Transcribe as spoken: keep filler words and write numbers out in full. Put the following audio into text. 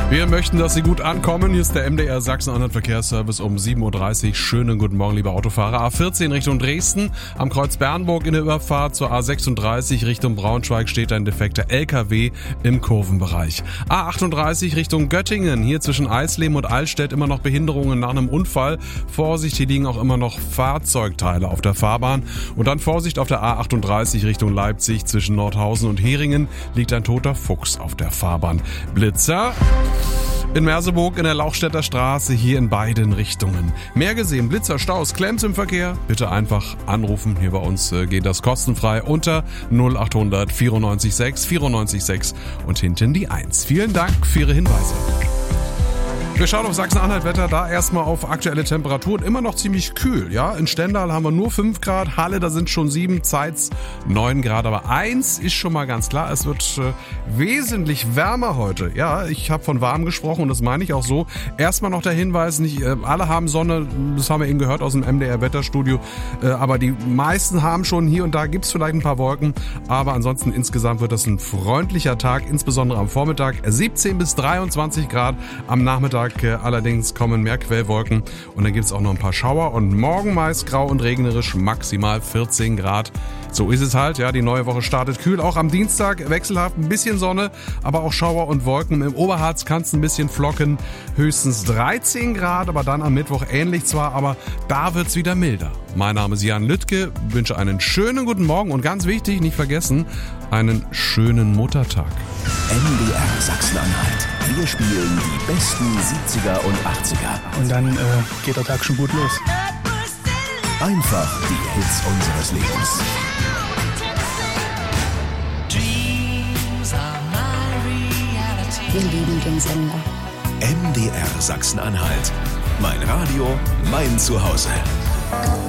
Wir möchten, dass Sie gut ankommen. Hier ist der M D R Sachsen-Anhalt Verkehrsservice um sieben Uhr dreißig. Schönen guten Morgen, liebe Autofahrer. A vierzehn Richtung Dresden. Am Kreuz Bernburg in der Überfahrt zur A sechsunddreißig Richtung Braunschweig steht ein defekter L K W im Kurvenbereich. A achtunddreißig Richtung Göttingen. Hier zwischen Eisleben und Altstedt immer noch Behinderungen nach einem Unfall. Vorsicht, hier liegen auch immer noch Fahrzeugteile auf der Fahrbahn. Und dann Vorsicht auf der A achtunddreißig Richtung Leipzig. Zwischen Nordhausen und Heringen liegt ein toter Fuchs auf der Fahrbahn. Blitzer in Merseburg in der Lauchstädter Straße, hier in beiden Richtungen. Mehr gesehen, Blitzer, Staus, Klemms im Verkehr? Bitte einfach anrufen. Hier bei uns äh, geht das kostenfrei unter null achthundert vierundneunzig sechs vierundneunzig sechs und hinten die eins. Vielen Dank für Ihre Hinweise. Wir schauen auf Sachsen-Anhalt-Wetter, da erstmal auf aktuelle Temperaturen, immer noch ziemlich kühl, ja. In Stendal haben wir nur fünf Grad, Halle, da sind schon sieben, Zeitz neun Grad, aber eins ist schon mal ganz klar, es wird äh, wesentlich wärmer heute. Ja, ich habe von warm gesprochen und das meine ich auch so. Erstmal noch der Hinweis, nicht äh, alle haben Sonne, das haben wir eben gehört aus dem M D R-Wetterstudio, äh, aber die meisten haben schon, hier und da gibt's vielleicht ein paar Wolken, aber ansonsten insgesamt wird das ein freundlicher Tag, insbesondere am Vormittag, siebzehn bis dreiundzwanzig Grad, am Nachmittag allerdings kommen mehr Quellwolken und dann gibt es auch noch ein paar Schauer und morgen meist grau und regnerisch, maximal vierzehn Grad. So ist es halt, ja, die neue Woche startet kühl. Auch am Dienstag wechselhaft ein bisschen Sonne, aber auch Schauer und Wolken. Im Oberharz kann es ein bisschen flocken, höchstens dreizehn Grad, aber dann am Mittwoch ähnlich zwar, aber da wird es wieder milder. Mein Name ist Jan Lüttke, wünsche einen schönen guten Morgen und ganz wichtig, nicht vergessen, einen schönen Muttertag. M D R Sachsen-Anhalt. Wir spielen die besten siebziger und achtziger. Und dann äh, geht der Tag schon gut los. Einfach die Hits unseres Lebens. Wir lieben den Sender. M D R Sachsen-Anhalt. Mein Radio, mein Zuhause.